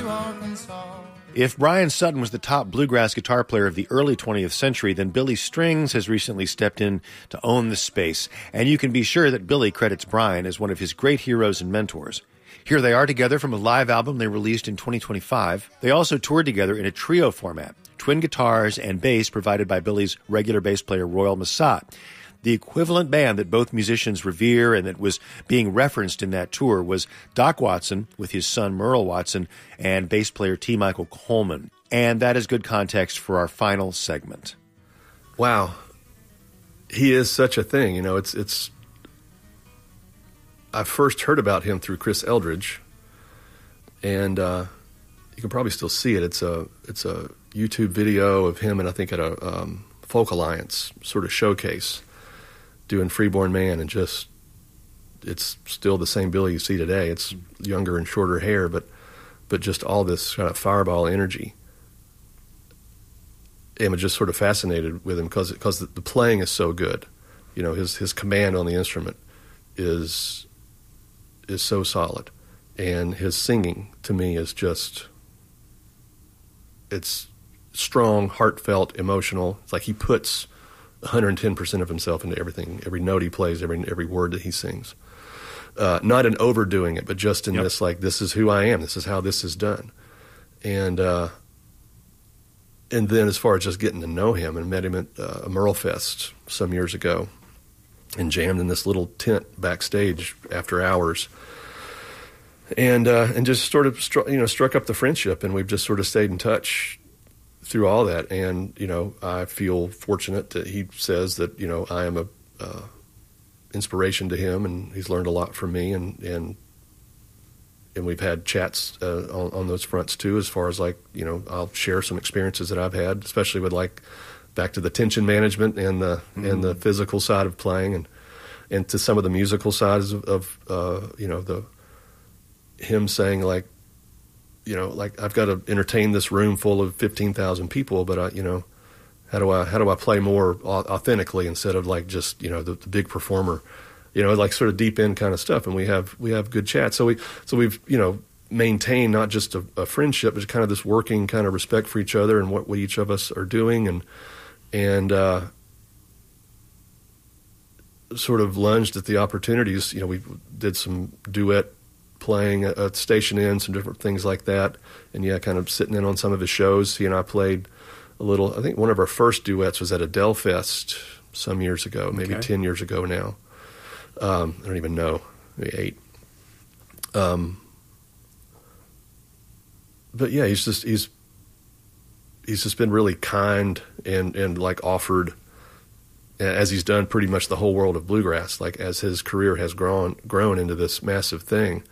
to Arkansas. If Brian Sutton was the top bluegrass guitar player of the early 20th century, then Billy Strings has recently stepped in to own the space, and you can be sure that Billy credits Brian as one of his great heroes and mentors. Here they are together from a live album they released in 2025. They also toured together in a trio format, twin guitars and bass provided by Billy's regular bass player Royal Massat. The equivalent band that both musicians revere and that was being referenced in that tour was Doc Watson with his son Merle Watson and bass player T. Michael Coleman. And that is good context for our final segment. Wow. He is such a thing. You know, it's I first heard about him through Chris Eldridge, and you can probably still see it. It's a YouTube video of him, and I think at a Folk Alliance sort of showcase, doing Freeborn Man, and just, it's still the same Billy you see today. It's younger and shorter hair, but just all this kind of fireball energy. And I'm just sort of fascinated with him because the playing is so good. You know, his command on the instrument is so solid, and his singing to me is just, it's strong, heartfelt, emotional. It's like he puts 110% of himself into everything, every note he plays, every word that he sings. Not in overdoing it, but just in this, like, this is who I am, this is how this is done. And then as far as just getting to know him, and met him at a Merle Fest some years ago, and jammed in this little tent backstage after hours, and just sort of struck up the friendship, and we've just sort of stayed in touch through all that. And I feel fortunate that he says that I am a inspiration to him, and he's learned a lot from me, and we've had chats on those fronts too, as far as I'll share some experiences that I've had, especially with back to the tension management and the physical side of playing, and to some of the musical sides of the him saying I've got to entertain this room full of 15,000 people, but how do I play more authentically instead of just the big performer, sort of deep end kind of stuff. And we have good chats. So we've maintained not just a friendship, but kind of this working kind of respect for each other and what each of us are doing, and sort of lunged at the opportunities. We did some duet playing at Station Inn, some different things like that, and kind of sitting in on some of his shows. He and I played a little. I think one of our first duets was at a Del Fest some years ago, maybe 10 years ago now. I don't even know, maybe 8. But yeah, he's just been really kind and offered, as he's done pretty much the whole world of bluegrass. As his career has grown into this massive thing,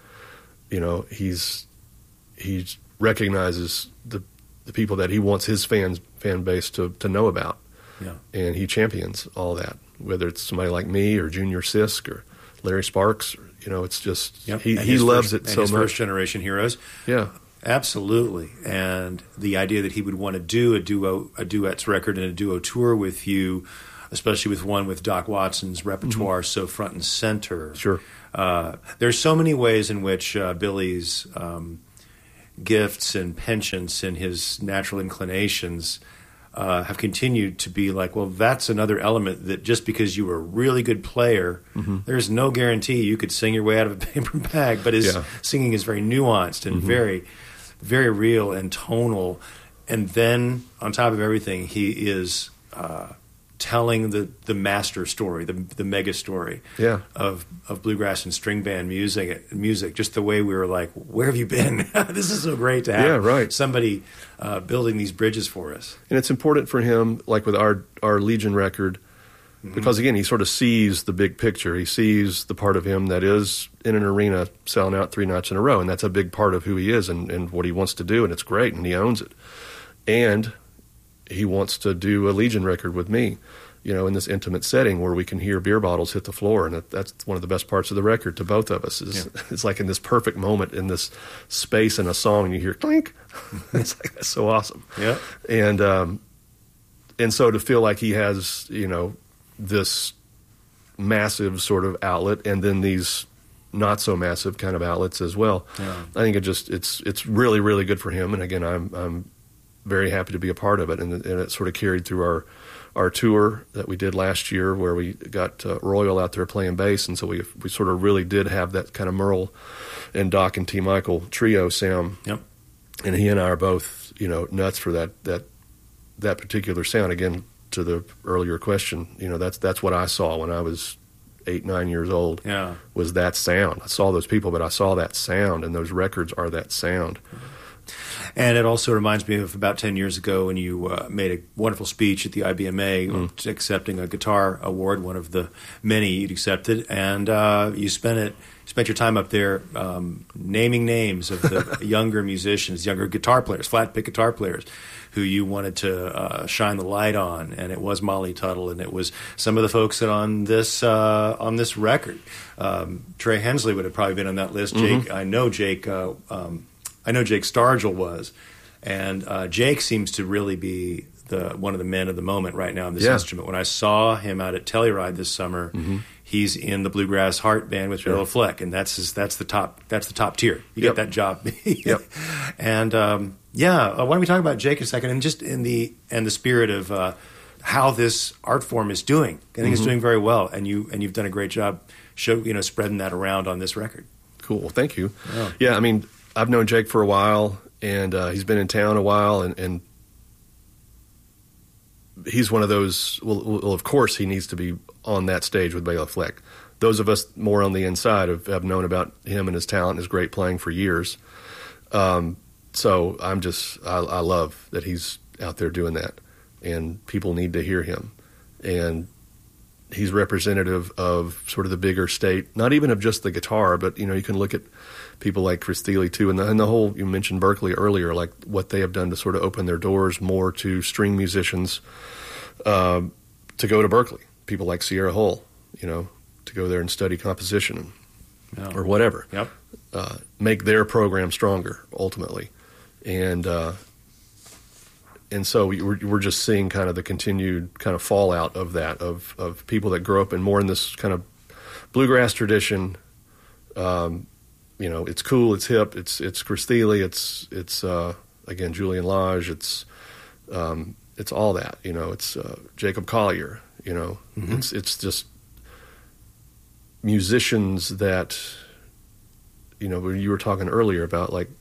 he recognizes the people that he wants his fan base to know about. Yeah. And he champions all that, whether it's somebody like me or Junior Sisk or Larry Sparks. It's just he loves it so much. His first generation heroes. Yeah. Absolutely. And the idea that he would want to do a duets record and a duo tour with you, especially with one with Doc Watson's repertoire so front and center. Sure. There's so many ways in which Billy's gifts and penchants and his natural inclinations have continued to be well, that's another element that just because you were a really good player, there's no guarantee you could sing your way out of a paper bag, but his singing is very nuanced and very, very real and tonal. And then on top of everything, he is telling the master story, the mega story of bluegrass and string band music. Just the way we were where have you been? This is so great to have somebody building these bridges for us. And it's important for him, with our Legion record, because again, he sort of sees the big picture. He sees the part of him that is in an arena selling out 3 nights in a row, and that's a big part of who he is and what he wants to do, and it's great, and he owns it. And he wants to do a Legion record with me, in this intimate setting where we can hear beer bottles hit the floor, and that's one of the best parts of the record to both of us. It's in this perfect moment in this space in a song, and you hear clink. It's that's so awesome. Yeah. And so to feel like he has, this massive sort of outlet, and then these not so massive kind of outlets as well. Yeah. I think it's really, really good for him. And again, I'm very happy to be a part of it. And it sort of carried through our tour that we did last year, where we got Royal out there playing bass. And so we sort of really did have that kind of Merle and Doc and T. Michael trio sound. Yep. And he and I are both, nuts for that particular sound. Again, to the earlier question, that's what I saw when I was 8, 9 years old. Yeah. Was that sound. I saw those people, but I saw that sound, and those records are that sound. And it also reminds me of about 10 years ago when you made a wonderful speech at the IBMA accepting a guitar award, one of the many you'd accepted, and you spent your time up there naming names of the younger musicians, younger guitar players, flat pick guitar players, who you wanted to shine the light on. And it was Molly Tuttle, and it was some of the folks that on this record. Trey Hensley would have probably been on that list. Jake, I know Jake Stargell was, and Jake seems to really be one of the men of the moment right now in this instrument. When I saw him out at Telluride this summer, he's in the Bluegrass Heart Band with Bill Fleck, and that's the top tier. You get that job. And why don't we talk about Jake a second, and just in the spirit of how this art form is doing. I think it's doing very well, and you've done a great job spreading that around on this record. Cool. Well, thank you. Yeah, I mean, I've known Jake for a while, and he's been in town a while, and he's one of those. Well, of course, he needs to be on that stage with Bela Fleck. Those of us more on the inside have known about him and his talent and his great playing for years. So I love that he's out there doing that, and people need to hear him. And he's representative of sort of the bigger state, not even of just the guitar, but you can look at people like Chris Thile too, and the whole, you mentioned Berklee earlier, like what they have done to sort of open their doors more to string musicians to go to Berklee. People like Sierra Hull, to go there and study composition or whatever. Yep. Make their program stronger ultimately, and so we're just seeing kind of the continued kind of fallout of that, of people that grow up more in this kind of bluegrass tradition. It's cool, it's hip, it's Chris Thile, it's again Julian Lage, it's all that, it's Jacob Collier, it's just musicians that, when you were talking earlier about like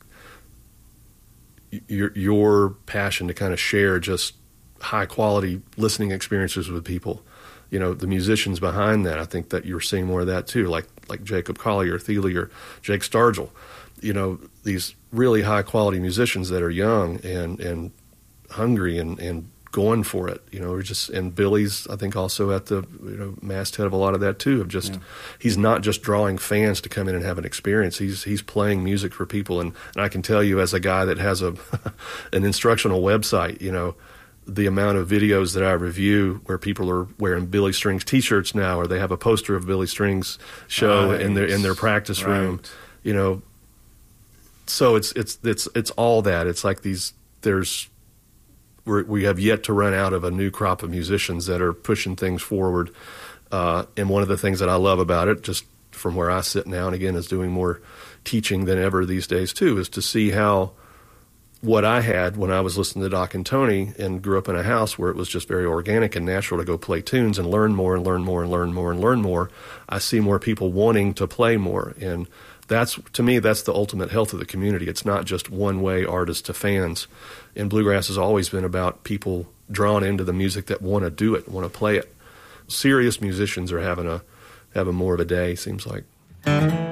your passion to kind of share just high quality listening experiences with people, the musicians behind that, I think that you're seeing more of that too, like Jacob Collier, Thile, or Jake Stargell, these really high quality musicians that are young and hungry and going for it, and Billy's, I think, also at the masthead of a lot of that too, of just he's not just drawing fans to come in and have an experience. He's playing music for people, and I can tell you, as a guy that has an instructional website, the amount of videos that I review where people are wearing Billy Strings T-shirts now, or they have a poster of Billy Strings show in their practice room, So it's all that. It's like we have yet to run out of a new crop of musicians that are pushing things forward. And one of the things that I love about it, just from where I sit now, and again, is doing more teaching than ever these days too, is to see how what I had when I was listening to Doc and Tony and grew up in a house where it was just very organic and natural to go play tunes and learn more and learn more and learn more and learn more. I see more people wanting to play more. And to me, that's the ultimate health of the community. It's not just one-way artists to fans. And bluegrass has always been about people drawn into the music that want to do it, want to play it. Serious musicians are having more of a day, seems like.